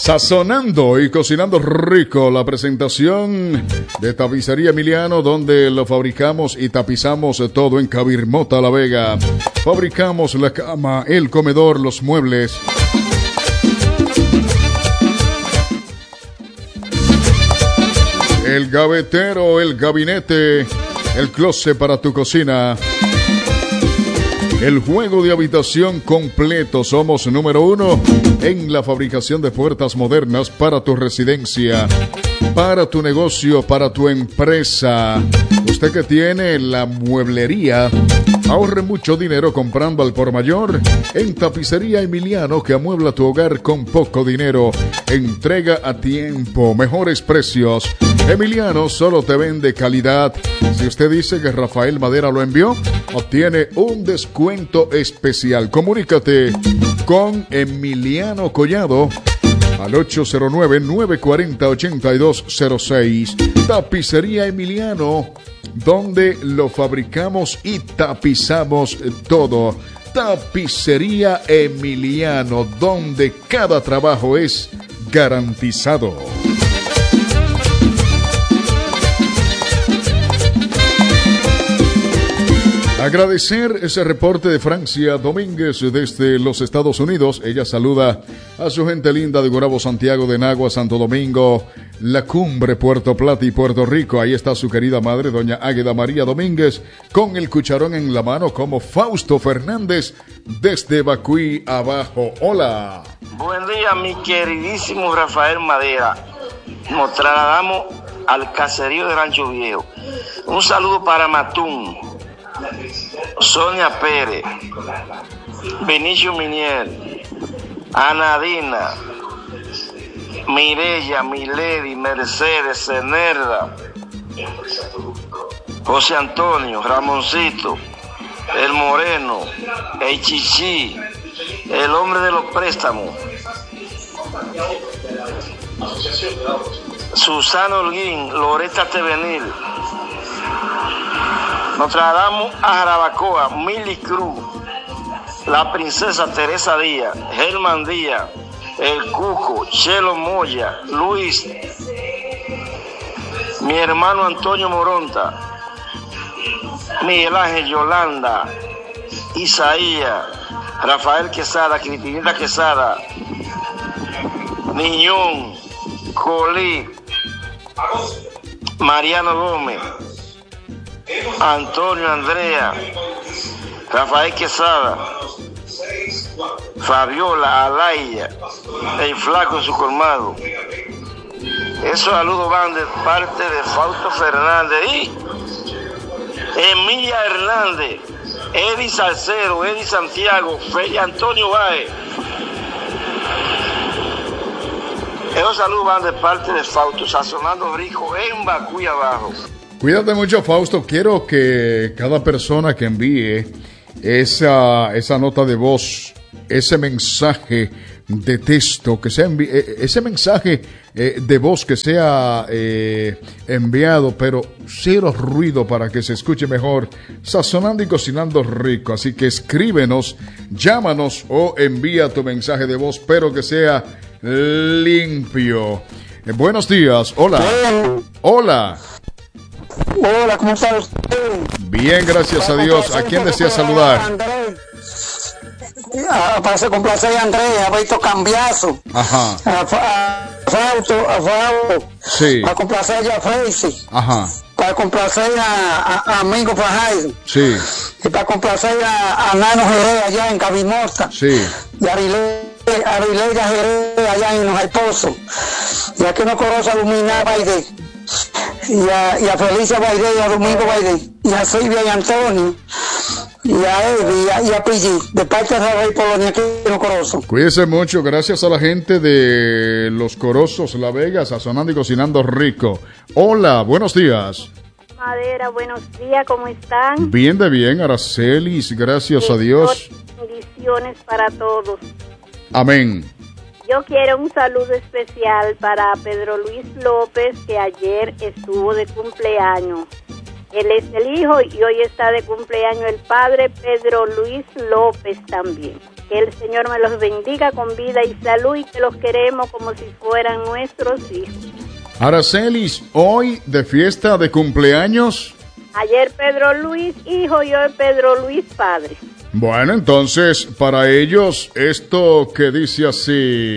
Sazonando y cocinando rico, la presentación de Tapicería Emiliano, donde lo fabricamos y tapizamos todo en Cabirmota, La Vega. Fabricamos la cama, el comedor, los muebles. El gavetero, el gabinete, el closet para tu cocina. El juego de habitación completo. Somos número 1 en la fabricación de puertas modernas para tu residencia, para tu negocio, para tu empresa. Usted que tiene la mueblería, ahorre mucho dinero comprando al por mayor en Tapicería Emiliano, que amuebla tu hogar con poco dinero. Entrega a tiempo, mejores precios. Emiliano solo te vende calidad. Si usted dice que Rafael Madera lo envió, obtiene un descuento especial. Comunícate con Emiliano Collado al 809-940-8206. Tapicería Emiliano, donde lo fabricamos y tapizamos todo. Tapicería Emiliano, donde cada trabajo es garantizado. Agradecer ese reporte de Francia Domínguez desde los Estados Unidos. Ella saluda a su gente linda de Gurabo, Santiago de Nagua, Santo Domingo, La Cumbre, Puerto Plata y Puerto Rico. Ahí está su querida madre, doña Águeda María Domínguez, con el cucharón en la mano, como Fausto Fernández desde Bacuí abajo. Hola. Buen día, mi queridísimo Rafael Madera. Nos trasladamos al caserío de Rancho Viejo. Un saludo para Matún, Sonia Pérez, Vinicio Miniel, Anadina, Mireya, Milady, Mercedes, Cenerda, José Antonio, Ramoncito, El Moreno, El Chichi, el hombre de los préstamos, Susana Holguín, Loreta Tevenil. Nos trasladamos a Jarabacoa, Mili Cruz, la princesa Teresa Díaz, Germán Díaz, el Cuco, Chelo Moya, Luis, mi hermano Antonio Moronta, Miguel Ángel Yolanda, Isaías, Rafael Quesada, Cristinita Quesada, Niñón, Colí, Mariano Gómez, Antonio Andrea, Rafael Quesada, Fabiola, Alaya, el Flaco en su colmado. Esos saludos van de parte de Fausto Fernández y Emilia Hernández, Eddie Salcero, Eddie Santiago, Feli Antonio Báez. Esos saludos van de parte de Fausto, sazonando rico en Bacuy abajo. Cuídate mucho, Fausto. Quiero que cada persona que envíe esa nota de voz, ese mensaje de texto, que sea ese mensaje de voz que sea enviado, pero cero ruido para que se escuche mejor, sazonando y cocinando rico. Así que escríbenos, llámanos o envía tu mensaje de voz, pero que sea limpio. Buenos días. Hola. Hola. Hola, ¿cómo está usted? Bien, gracias a Dios. ¿A quién desea saludar? Para complacer a Andrés, a Beto Cambiazo. Ajá. A Fausto. Sí. Para complacer a Freisy. Ajá. Para complacer a Mingo Fajardo. Sí. Y para complacer a Nano Jerez allá en Cabimota. Sí. Y a Arileia Jerez allá en Los Alpozos. Y aquí no conoce a Lumina Baide. Y a Felicia Baide, y a Domingo Baide, y a Silvia y Antonio, y a Eddie, y a Pigi, de parte de Rafael Polonia, aquí en Los Corozos. Cuídense mucho, gracias a la gente de Los Corozos, La Vega, sazonando y cocinando rico. Hola, buenos días. Madera, buenos días, ¿cómo están? Bien de bien, Aracelis, gracias a Dios. Bendiciones para todos. Amén. Yo quiero un saludo especial para Pedro Luis López, que ayer estuvo de cumpleaños. Él es el hijo y hoy está de cumpleaños el padre Pedro Luis López también. Que el Señor me los bendiga con vida y salud y que los queremos como si fueran nuestros hijos. Aracelis, hoy de fiesta de cumpleaños. Ayer Pedro Luis hijo y hoy Pedro Luis padre. Bueno, entonces para ellos esto que dice así.